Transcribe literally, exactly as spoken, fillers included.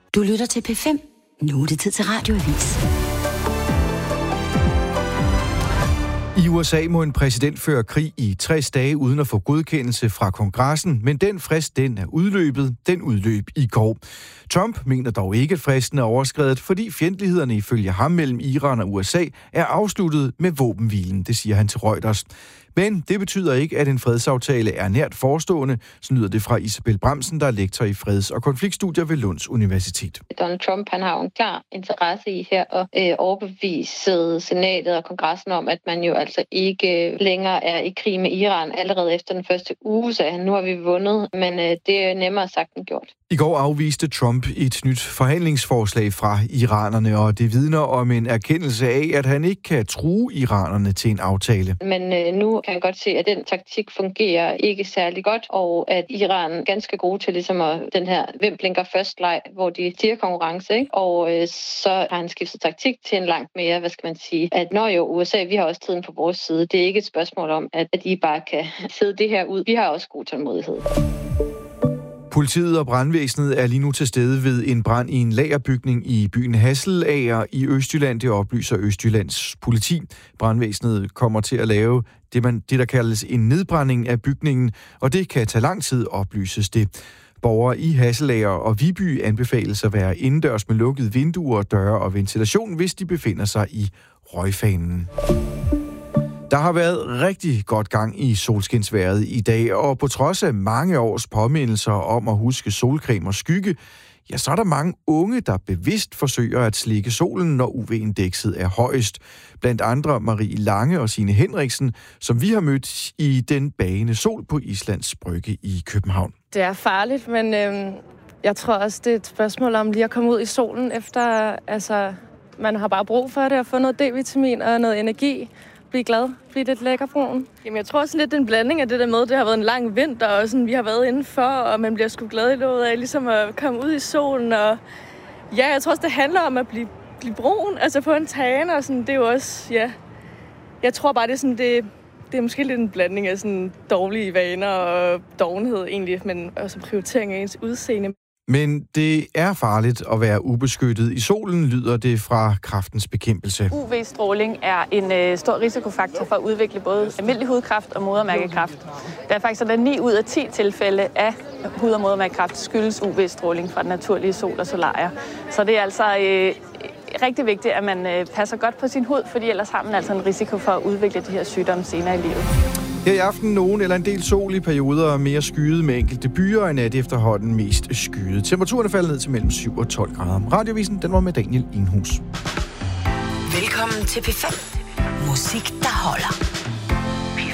Du lytter til P fem. Nu er det tid til Radioavis. I U S A må en præsident føre krig i tres dage uden at få godkendelse fra kongressen, men den frist, den er udløbet. Den udløb i går. Trump mener dog ikke, at fristen er overskredet, fordi fjendtlighederne ifølge ham mellem Iran og U S A er afsluttet med våbenhvilen, det siger han til Reuters. Men det betyder ikke, at en fredsaftale er nært forestående, så lyder det fra Isabel Bramsen, der er lektor i freds- og konfliktstudier ved Lunds Universitet. Donald Trump han har jo en klar interesse i her at øh, overbevise senatet og kongressen om, at man jo altså ikke længere er i krig med Iran. Allerede efter den første uge sagde han, nu har vi vundet, men øh, det er nemmere sagt end gjort. I går afviste Trump et nyt forhandlingsforslag fra iranerne, og det vidner om en erkendelse af, at han ikke kan true iranerne til en aftale. Men øh, nu kan jeg godt se, at den taktik fungerer ikke særlig godt, og at Iran er ganske gode til ligesom at, den her hvem blinker først leg, hvor de stiger konkurrence, ikke? Og øh, så har han skiftet taktik til en langt mere, hvad skal man sige, at når jo U S A, vi har også tiden på vores side. Det er ikke et spørgsmål om, at, at I bare kan sidde det her ud. Vi har også god tålmodighed. Politiet og brandvæsenet er lige nu til stede ved en brand i en lagerbygning i byen Hasselager i Østjylland. Det oplyser Østjyllands politi. Brandvæsenet kommer til at lave det, man, det der kaldes en nedbrænding af bygningen, og det kan tage lang tid, oplyses det. Borgere i Hasselager og Viby anbefales at være indendørs med lukkede vinduer, døre og ventilation, hvis de befinder sig i røgfanen. Der har været rigtig godt gang i solskinsvejret i dag, og på trods af mange års påmindelser om at huske solcreme og skygge, ja, så er der mange unge, der bevidst forsøger at slikke solen, når U V-indekset er højest. Blandt andre Marie Lange og Signe Henriksen, som vi har mødt i den bagende sol på Islands Brygge i København. Det er farligt, men øhm, jeg tror også, det er et spørgsmål om lige at komme ud i solen efter, altså, man har bare brug for det at få noget D-vitamin og noget energi. Blive glad, blive lidt lækkerbrun. Jamen, jeg tror også lidt en blanding af det der med, det har været en lang vinter, og sådan, vi har været indenfor, og man bliver sgu glad i låget af ligesom at komme ud i solen. Og ja, jeg tror også, det handler om at blive, blive brun, altså på en tan, og sådan, det er jo også, ja. Jeg tror bare, det er sådan, det, det er måske lidt en blanding af sådan dårlige vaner og dovenhed egentlig, men også prioritering af ens udseende. Men det er farligt at være ubeskyttet i solen, lyder det fra Kræftens Bekæmpelse. U V-stråling er en øh, stor risikofaktor for at udvikle både almindelig hudkræft og modermærkekræft. Der er faktisk sådan ni ud af ti tilfælde af hud- og modermærkekræft skyldes U V-stråling fra den naturlige sol og solarier. Så det er altså øh, rigtig vigtigt, at man øh, passer godt på sin hud, fordi ellers har man altså en risiko for at udvikle de her sygdomme senere i livet. Her i aften nogen eller en del sol i perioder mere skyet med enkelte byer, og i nat efterhånden mest skyet. Temperaturen er faldet ned til mellem syv og tolv grader. Radiovisen, den var med Daniel Inghus. Velkommen til P fem. Musik, der holder.